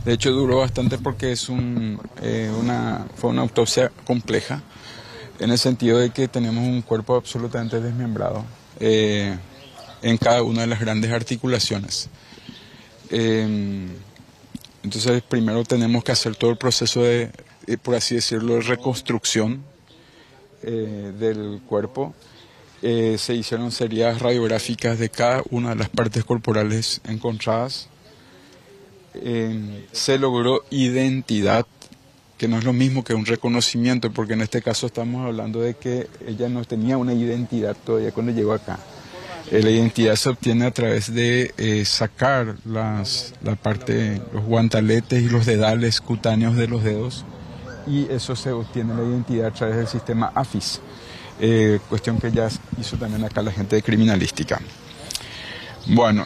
De hecho, duró bastante porque fue una autopsia compleja, en el sentido de que tenemos un cuerpo absolutamente desmembrado en cada una de las grandes articulaciones. Entonces, primero tenemos que hacer todo el proceso de, por así decirlo, de reconstrucción del cuerpo. Se hicieron serias radiográficas de cada una de las partes corporales encontradas. Se logró identidad, que no es lo mismo que un reconocimiento, porque en este caso estamos hablando de que ella no tenía una identidad todavía cuando llegó acá. La identidad se obtiene a través de sacar los guantaletes y los dedales cutáneos de los dedos, y eso se obtiene la identidad a través del sistema AFIS, cuestión que ya hizo también acá la gente de criminalística. Bueno,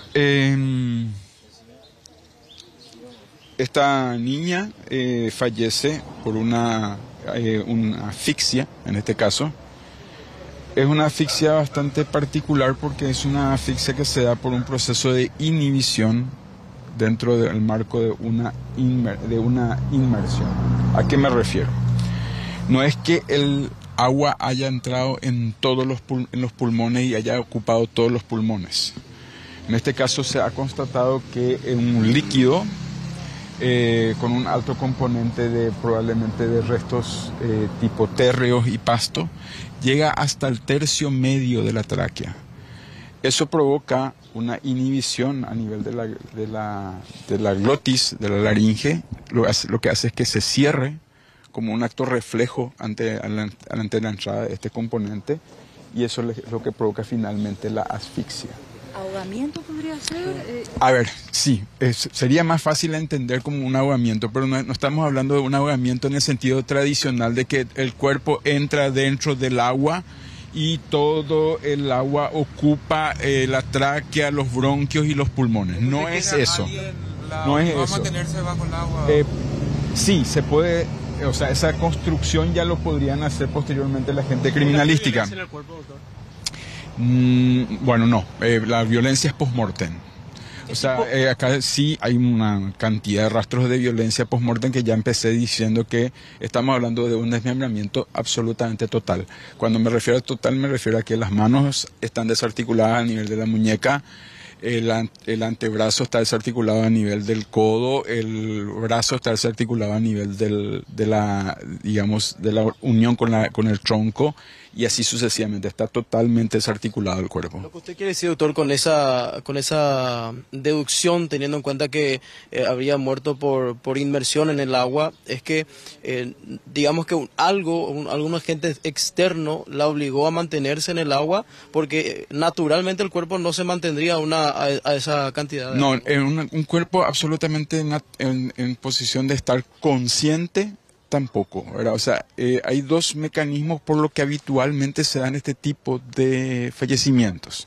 esta niña fallece por una asfixia, en este caso. Es una asfixia bastante particular porque es una asfixia que se da por un proceso de inhibición dentro del marco de una inmersión. ¿A qué me refiero? No es que el agua haya entrado en todos los pulmones y haya ocupado todos los pulmones. En este caso se ha constatado que un líquido con un alto componente probablemente de restos tipo térreos y pasto, llega hasta el tercio medio de la tráquea. Eso provoca una inhibición a nivel de la glotis, de la laringe. Lo que hace es que se cierre como un acto reflejo ante la entrada de este componente, y eso es lo que provoca finalmente la asfixia. ¿Ahogamiento podría ser? A ver, sí, sería más fácil entender como un ahogamiento, pero no estamos hablando de un ahogamiento en el sentido tradicional de que el cuerpo entra dentro del agua y todo el agua ocupa la tráquea, los bronquios y los pulmones. No es eso. No es eso. ¿Va a mantenerse bajo el agua? Sí, se puede. O sea, esa construcción ya lo podrían hacer posteriormente la gente criminalística. ¿En el cuerpo, doctor? Bueno, no, la violencia es post-mortem. O sea, acá sí hay una cantidad de rastros de violencia post-mortem que ya empecé diciendo que estamos hablando de un desmembramiento absolutamente total. Cuando me refiero a total, me refiero a que las manos están desarticuladas a nivel de la muñeca, el antebrazo está desarticulado a nivel del codo, el brazo está desarticulado a nivel de la unión con el tronco, y así sucesivamente. Está totalmente desarticulado el cuerpo. Lo que usted quiere decir, doctor, con esa deducción, teniendo en cuenta que habría muerto por inmersión en el agua, es que digamos que algún agente externo la obligó a mantenerse en el agua, porque naturalmente el cuerpo no se mantendría a esa cantidad de No, agua. un cuerpo absolutamente en posición de estar consciente tampoco, ¿verdad? O sea, hay dos mecanismos por los que habitualmente se dan este tipo de fallecimientos.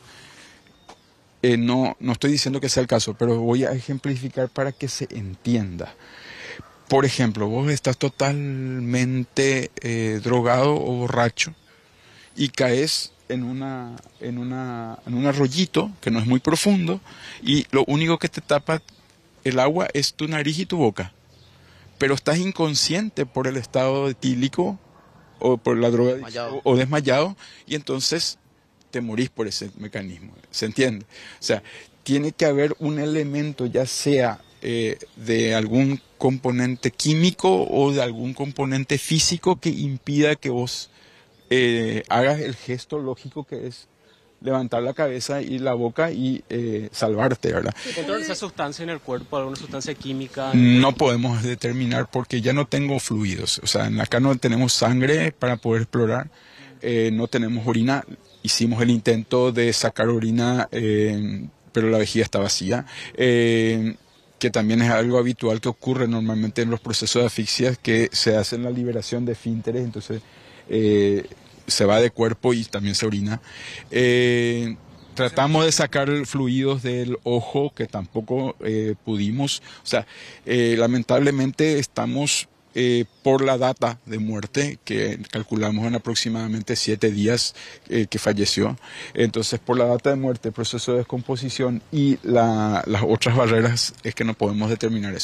No estoy diciendo que sea el caso, pero voy a ejemplificar para que se entienda. Por ejemplo, vos estás totalmente drogado o borracho y caes en un arroyito que no es muy profundo, y lo único que te tapa el agua es tu nariz y tu boca. Pero estás inconsciente por el estado etílico o por la droga o desmayado, y entonces te morís por ese mecanismo. ¿Se entiende? O sea, tiene que haber un elemento, ya sea de algún componente químico o de algún componente físico, que impida que vos hagas el gesto lógico que es levantar la cabeza y la boca y salvarte, ¿verdad? ¿Encontraron esa sustancia en el cuerpo, alguna sustancia química? No podemos determinar porque ya no tengo fluidos. O sea, acá no tenemos sangre para poder explorar, no tenemos orina. Hicimos el intento de sacar orina, pero la vejiga está vacía. Que también es algo habitual que ocurre normalmente en los procesos de asfixia, que se hace la liberación de esfínteres, entonces se va de cuerpo y también se orina. Tratamos de sacar fluidos del ojo, que tampoco pudimos. O sea, lamentablemente estamos por la data de muerte, que calculamos en aproximadamente 7 días que falleció. Entonces, por la data de muerte, proceso de descomposición y las otras barreras, es que no podemos determinar eso.